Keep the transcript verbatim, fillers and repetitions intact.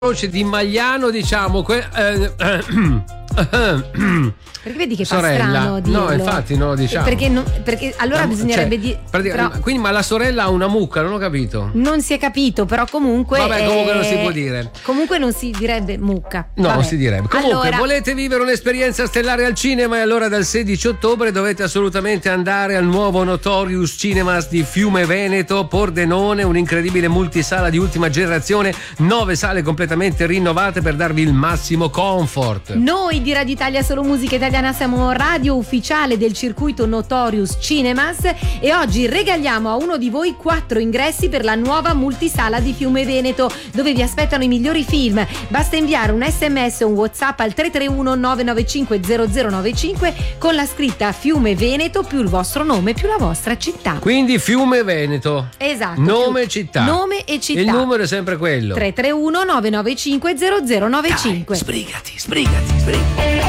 Croce di Magliano, diciamo que- eh, perché vedi che sorella. fa strano dirlo. No, infatti non lo diciamo. Perché, non, perché allora La- bisognerebbe cioè, dire. pratica- Però quindi, ma la sorella ha una mucca, non ho capito. non si è capito, però comunque. Vabbè, comunque eh, non si può dire. Comunque non si direbbe mucca. No, Vabbè. si direbbe. Comunque, Allora, volete vivere un'esperienza stellare al cinema? E allora dal sedici ottobre dovete assolutamente andare al nuovo Notorious Cinemas di Fiume Veneto, Pordenone, un'incredibile multisala di ultima generazione, nove sale completamente rinnovate per darvi il massimo comfort. noi di Radio Italia Solo Musica Italiana siamo radio ufficiale del circuito Notorious Cinemas e oggi regaliamo a uno di voi quattro ingressi per la nuova multisala di Fiume Veneto, dove vi aspettano i migliori film. Basta inviare un sms o un WhatsApp al tre tre uno nove nove cinque zero zero nove cinque con la scritta Fiume Veneto più il vostro nome più la vostra città. Quindi Fiume Veneto. Esatto. Nome e più- città. Nome e città. Il numero è sempre quello. tre tre uno nove nove cinque zero zero nove cinque. Sbrigati, sbrigati, sbrigati.